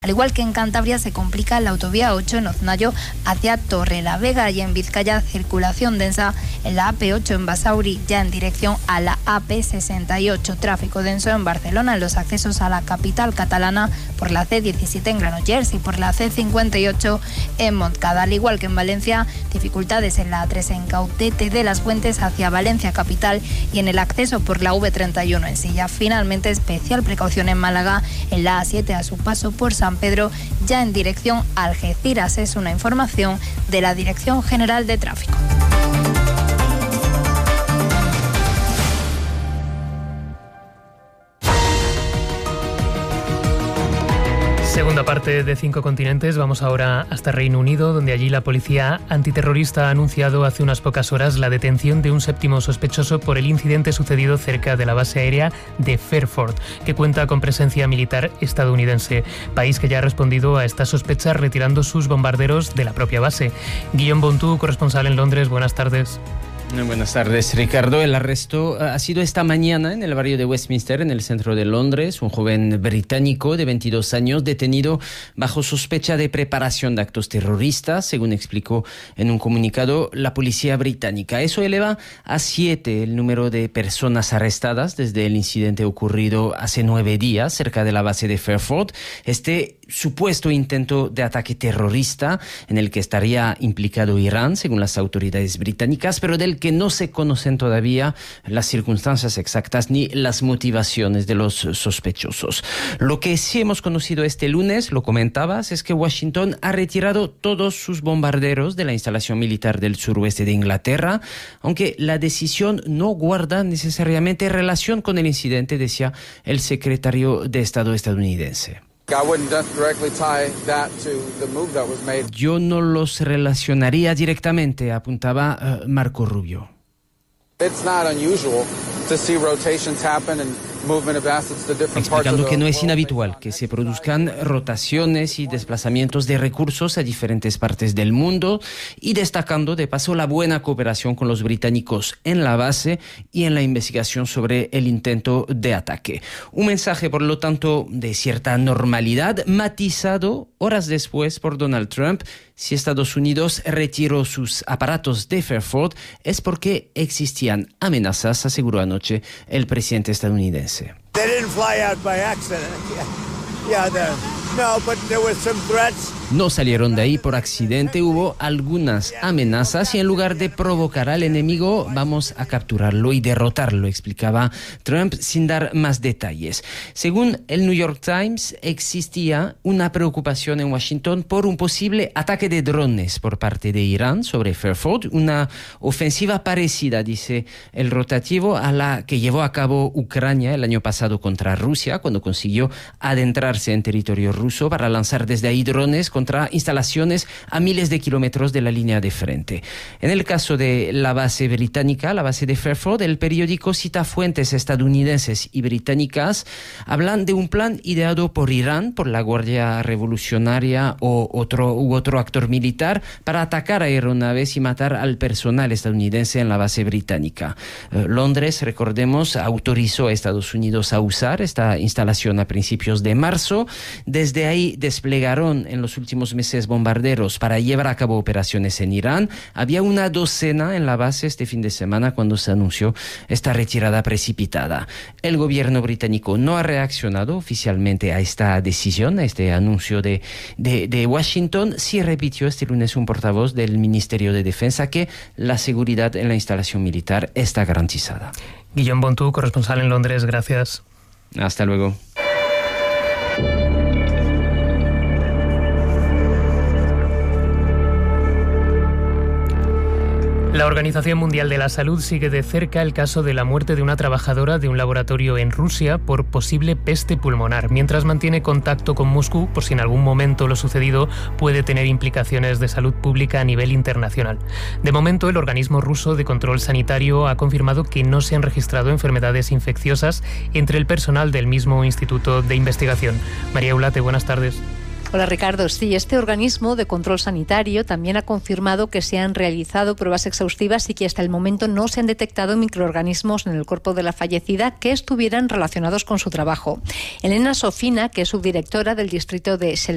Al igual que en Cantabria, se complica la autovía 8 en Oznayo hacia Torrelavega, y en Vizcaya circulación densa en la AP8 en Basauri, ya en dirección a la AP68. Tráfico denso en Barcelona en los accesos a la capital catalana por la C17 en Granollers y por la C58 en Montcada. Al igual que en Valencia, dificultades en la A3 en Caudete de las Fuentes hacia Valencia capital y en el acceso por la V31 en Silla. Finalmente, especial precaución en Málaga en la A7 a su paso por San Pedro, ya en dirección a Algeciras. Es una información de la Dirección General de Tráfico. Segunda parte de 5 continentes. Vamos ahora hasta Reino Unido, donde allí la policía antiterrorista ha anunciado hace unas pocas horas la detención de un séptimo sospechoso por el incidente sucedido cerca de la base aérea de Fairford, que cuenta con presencia militar estadounidense, país que ya ha respondido a esta sospecha retirando sus bombarderos de la propia base. Guillaume Bontou, corresponsal en Londres, buenas tardes. Buenas tardes, Ricardo. El arresto ha sido esta mañana en el barrio de Westminster, en el centro de Londres. Un joven británico de 22 años detenido bajo sospecha de preparación de actos terroristas, según explicó en un comunicado la policía británica. Eso eleva a 7 el número de personas arrestadas desde el incidente ocurrido hace 9 días cerca de la base de Fairford. Este supuesto intento de ataque terrorista en el que estaría implicado Irán, según las autoridades británicas, pero del que no se conocen todavía las circunstancias exactas ni las motivaciones de los sospechosos. Lo que sí hemos conocido este lunes, lo comentabas, es que Washington ha retirado todos sus bombarderos de la instalación militar del suroeste de Inglaterra, aunque la decisión no guarda necesariamente relación con el incidente, decía el secretario de Estado estadounidense. Yo no los relacionaría directamente, apuntaba Marco Rubio. Explicando que no es inhabitual que se produzcan rotaciones y desplazamientos de recursos a diferentes partes del mundo, y destacando de paso la buena cooperación con los británicos en la base y en la investigación sobre el intento de ataque. Un mensaje, por lo tanto, de cierta normalidad, matizado horas después por Donald Trump. Si Estados Unidos retiró sus aparatos de Fairford es porque existían amenazas, aseguró anoche el presidente estadounidense. They didn't fly out by accident. No, but there were some threats. No salieron de ahí por accidente, hubo algunas amenazas y en lugar de provocar al enemigo, vamos a capturarlo y derrotarlo, explicaba Trump sin dar más detalles. Según el New York Times, existía una preocupación en Washington por un posible ataque de drones por parte de Irán sobre Fairford, una ofensiva parecida, dice el rotativo, a la que llevó a cabo Ucrania el año pasado contra Rusia, cuando consiguió adentrarse en territorio ruso para lanzar desde ahí drones contra instalaciones a miles de kilómetros de la línea de frente. En el caso de la base británica, la base de Fairford, el periódico cita fuentes estadounidenses y británicas, hablan de un plan ideado por Irán, por la Guardia Revolucionaria u otro actor militar para atacar aeronaves y matar al personal estadounidense en la base británica. Londres, recordemos, autorizó a Estados Unidos a usar esta instalación a principios de marzo. Desde ahí desplegaron en los últimos meses bombarderos para llevar a cabo operaciones en Irán. Había una docena en la base este fin de semana cuando se anunció esta retirada precipitada. El gobierno británico no ha reaccionado oficialmente a esta decisión, a este anuncio de Washington. Sí repitió este lunes un portavoz del Ministerio de Defensa que la seguridad en la instalación militar está garantizada. Guillaume Bontou, corresponsal en Londres, gracias. Hasta luego. La Organización Mundial de la Salud sigue de cerca el caso de la muerte de una trabajadora de un laboratorio en Rusia por posible peste pulmonar, mientras mantiene contacto con Moscú por si en algún momento lo sucedido puede tener implicaciones de salud pública a nivel internacional. De momento, el organismo ruso de control sanitario ha confirmado que no se han registrado enfermedades infecciosas entre el personal del mismo instituto de investigación. María Eulate, buenas tardes. Hola Ricardo, sí, este organismo de control sanitario también ha confirmado que se han realizado pruebas exhaustivas y que hasta el momento no se han detectado microorganismos en el cuerpo de la fallecida que estuvieran relacionados con su trabajo. Elena Sofina, que es subdirectora del distrito de